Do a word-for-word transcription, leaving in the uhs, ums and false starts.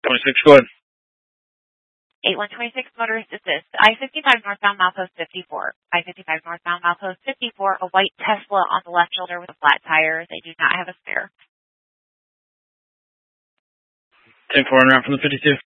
twenty-six, go ahead. eight one two six motorist assist. I fifty-five northbound milepost fifty-four. I fifty-five northbound milepost fifty-four, a white Tesla on the left shoulder with a flat tire. They do not have a spare. ten four on route from the fifty-two.